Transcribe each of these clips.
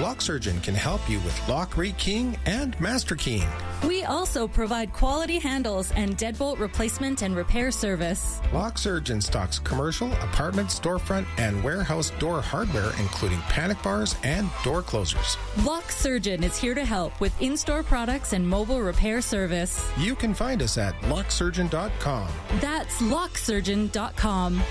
Lock Surgeon can help you with lock rekeying and master keying. We also provide quality handles and deadbolt replacement and repair service. Lock Surgeon stocks commercial, apartment, storefront, and warehouse door hardware, including panic bars and door closers. Lock Surgeon is here to help with in-store products and mobile repair service. You can find us at locksurgeon.com. That's locksurgeon.com.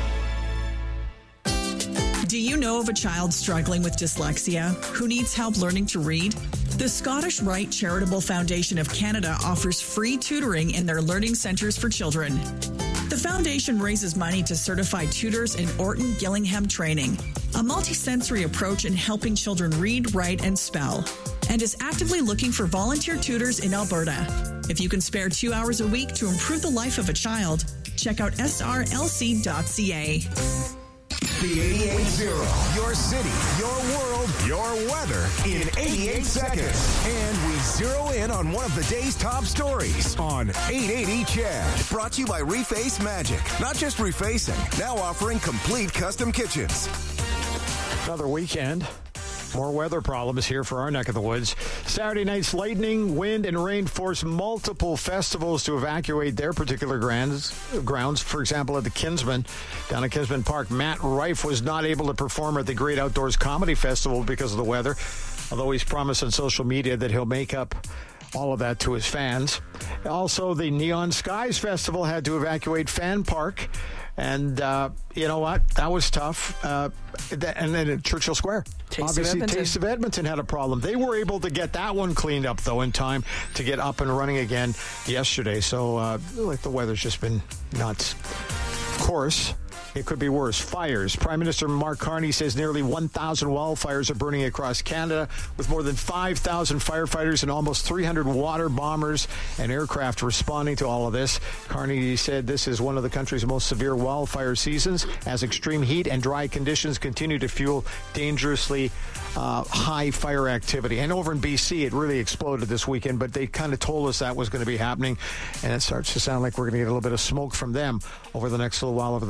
Do you know of a child struggling with dyslexia who needs help learning to read? The Scottish Rite Charitable Foundation of Canada offers free tutoring in their learning centres for children. The foundation raises money to certify tutors in Orton Gillingham training, a multisensory approach in helping children read, write, and spell, and is actively looking for volunteer tutors in Alberta. If you can spare 2 hours a week to improve the life of a child, check out srlc.ca. The 88.0, your city, your world, your weather in 88 seconds. And we zero in on one of the day's top stories on 880 Chad. Brought to you by Reface Magic. Not just refacing, now offering complete custom kitchens. Another weekend. More weather problems here for our neck of the woods. Saturday night's lightning, wind, and rain forced multiple festivals to evacuate their particular grounds. For example, at the Kinsman, down at Kinsman Park, Matt Rife was not able to perform at the Great Outdoors Comedy Festival because of the weather, although he's promised on social media that he'll make up all of that to his fans. Also, the Neon Skies Festival had to evacuate Fan Park. And you know what? That was tough. And then at Churchill Square. Taste of Edmonton had a problem. They were able to get that one cleaned up, though, in time to get up and running again yesterday. So, the weather's just been nuts. Of course, it could be worse. Fires. Prime Minister Mark Carney says nearly 1,000 wildfires are burning across Canada, with more than 5,000 firefighters and almost 300 water bombers and aircraft responding to all of this. Carney said this is one of the country's most severe wildfire seasons, as extreme heat and dry conditions continue to fuel dangerously high fire activity. And over in BC, it really exploded this weekend, but they kind of told us that was going to be happening, and it starts to sound like we're going to get a little bit of smoke from them over the next little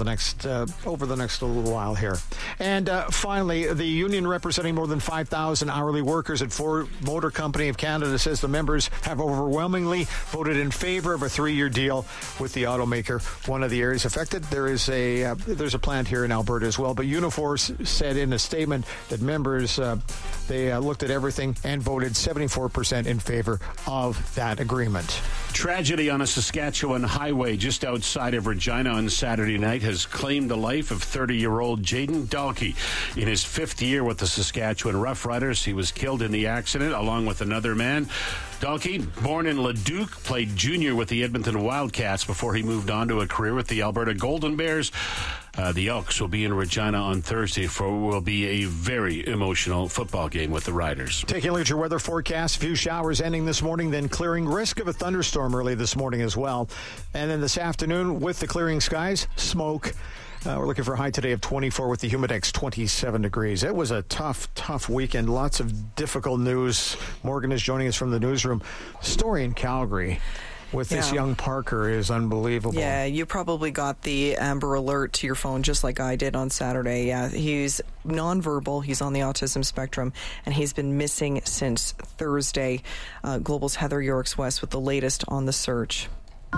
while here. And finally, the union representing more than 5,000 hourly workers at Ford Motor Company of Canada says the members have overwhelmingly voted in favor of a 3-year deal with the automaker. One of the areas affected, there's a plant here in Alberta as well, but Unifor said in a statement that members they looked at everything and voted 74% in favor of that agreement. Tragedy on a Saskatchewan highway just outside of Regina on Saturday night has claimed the life of 30-year-old Jaden Dalkey. In his 5th year with the Saskatchewan Roughriders, he was killed in the accident along with another man. Dalkey, born in Leduc, played junior with the Edmonton Wildcats before he moved on to a career with the Alberta Golden Bears. The Elks will be in Regina on Thursday for what will be a very emotional football game with the Riders. Taking a look at your weather forecast, a few showers ending this morning, then clearing. Risk of a thunderstorm early this morning as well. And then this afternoon, with the clearing skies, smoke. We're looking for a high today of 24 with the Humidex 27 degrees. It was a tough weekend. Lots of difficult news. Morgan is joining us from the newsroom. Story in Calgary with this young Parker is unbelievable. Yeah, you probably got the Amber Alert to your phone just like I did on Saturday. Yeah, he's nonverbal. He's on the autism spectrum, and he's been missing since Thursday. Global's Heather Yorks West with the latest on the search.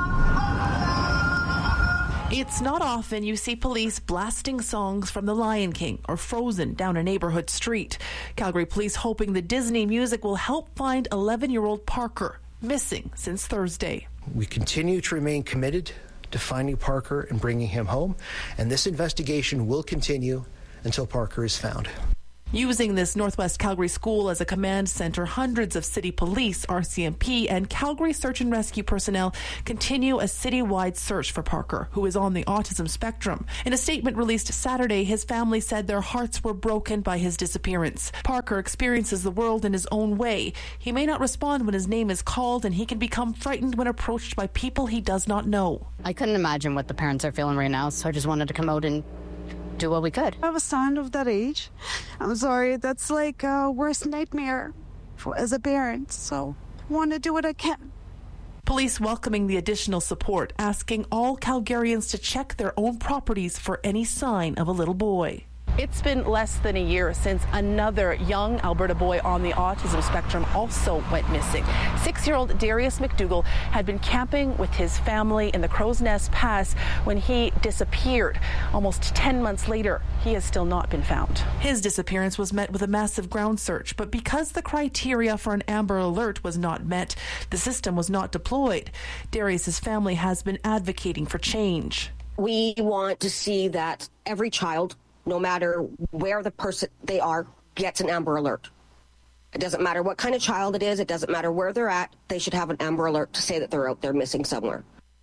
It's not often you see police blasting songs from The Lion King or Frozen down a neighborhood street. Calgary police hoping the Disney music will help find 11-year-old Parker, missing since Thursday. We continue to remain committed to finding Parker and bringing him home, and this investigation will continue until Parker is found. Using this Northwest Calgary school as a command center, hundreds of city police, RCMP, and Calgary search and rescue personnel continue a citywide search for Parker, who is on the autism spectrum. In a statement released Saturday, his family said their hearts were broken by his disappearance. Parker experiences the world in his own way. He may not respond when his name is called, and he can become frightened when approached by people he does not know. I couldn't imagine what the parents are feeling right now, so I just wanted to come out and do what we could. I have a son of that age. I'm sorry, that's like a worst nightmare as a parent, so I want to do what I can. Police welcoming the additional support, asking all Calgarians to check their own properties for any sign of a little boy. It's been less than a year since another young Alberta boy on the autism spectrum also went missing. 6-year-old Darius McDougall had been camping with his family in the Crow's Nest Pass when he disappeared. Almost 10 months later, he has still not been found. His disappearance was met with a massive ground search, but because the criteria for an Amber Alert was not met, the system was not deployed. Darius's family has been advocating for change. We want to see that every child, no matter where the person they are, gets an Amber Alert. It doesn't matter what kind of child it is. It doesn't matter where they're at. They should have an Amber Alert to say that they're out there missing somewhere.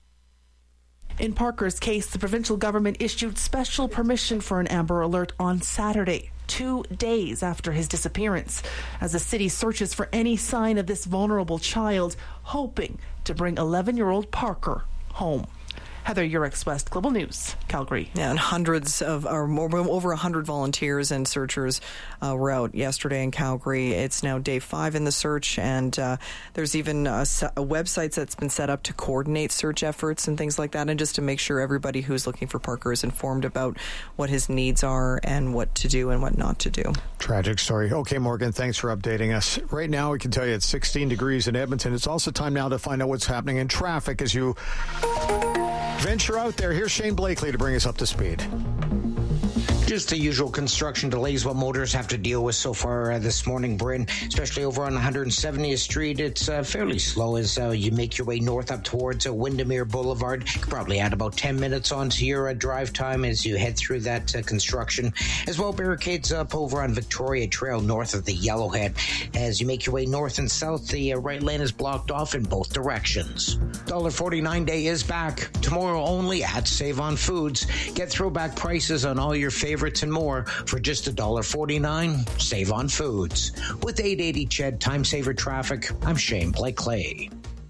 In Parker's case, the provincial government issued special permission for an Amber Alert on Saturday, 2 days after his disappearance, as the city searches for any sign of this vulnerable child, hoping to bring 11-year-old Parker home. Heather Yurex, West Global News, Calgary. Yeah, and over 100 volunteers and searchers were out yesterday in Calgary. It's now day 5 in the search, and there's even a website that's been set up to coordinate search efforts and things like that, and just to make sure everybody who's looking for Parker is informed about what his needs are and what to do and what not to do. Tragic story. Okay, Morgan, thanks for updating us. Right now, we can tell you it's 16 degrees in Edmonton. It's also time now to find out what's happening in traffic as you venture out there. Here's Shane Blakely to bring us up to speed. Just the usual construction delays what motorists have to deal with so far this morning, Bryn, especially over on 170th Street. It's fairly slow as you make your way north up towards Windermere Boulevard. You could probably add about 10 minutes onto your drive time as you head through that construction. As well, barricades up over on Victoria Trail north of the Yellowhead. As you make your way north and south, the right lane is blocked off in both directions. $1.49 day is back tomorrow only at Save on Foods. Get throwback prices on all your favorites and more for just $1.49. Save on Foods. With 880 Ched Time Saver Traffic, I'm Shane Blakely.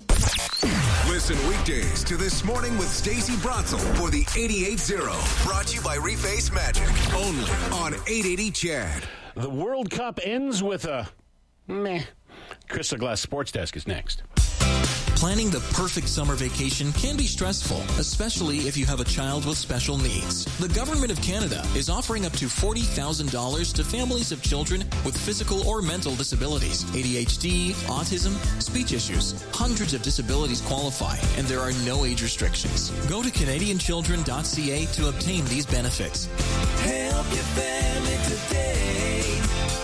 Listen weekdays to This Morning with Stacey Bratzel for the 88.0. Brought to you by Reface Magic. Only on 880 Ched. The World Cup ends with a meh. Crystal Glass Sports Desk is next. Planning the perfect summer vacation can be stressful, especially if you have a child with special needs. The Government of Canada is offering up to $40,000 to families of children with physical or mental disabilities, ADHD, autism, speech issues. Hundreds of disabilities qualify, and there are no age restrictions. Go to CanadianChildren.ca to obtain these benefits. Help your family today.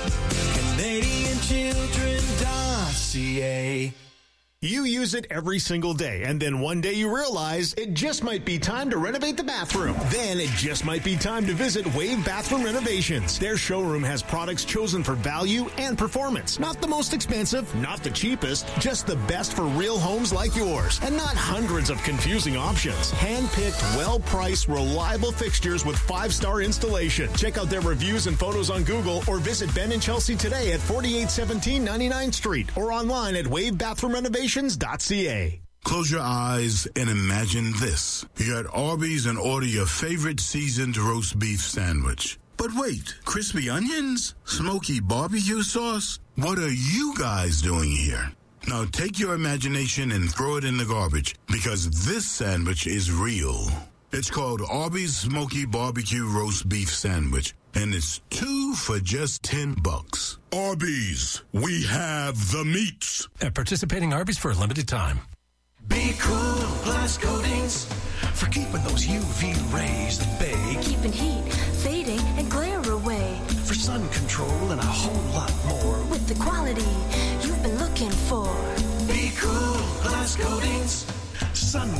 CanadianChildren.ca. You use it every single day, and then one day you realize it just might be time to renovate the bathroom. Then it just might be time to visit Wave Bathroom Renovations. Their showroom has products chosen for value and performance. Not the most expensive, not the cheapest, just the best for real homes like yours. And not hundreds of confusing options. Hand-picked, well-priced, reliable fixtures with 5-star installation. Check out their reviews and photos on Google or visit Ben and Chelsea today at 4817 99th Street or online at wavebathroomrenovations.ca. Close your eyes and imagine this. You're at Arby's and order your favorite seasoned roast beef sandwich. But wait, crispy onions? Smoky barbecue sauce? What are you guys doing here? Now take your imagination and throw it in the garbage, because this sandwich is real. It's called Arby's Smoky Barbecue Roast Beef Sandwich, and it's 2 for just $10. Arby's, we have the meats. At participating Arby's for a limited time. Be cool, glass coatings, for keeping those UV rays at bay. Keeping heat, fading, and glare away. For sun control and a whole lot more. With the quality you've been looking for. Be cool, glass coatings. Sun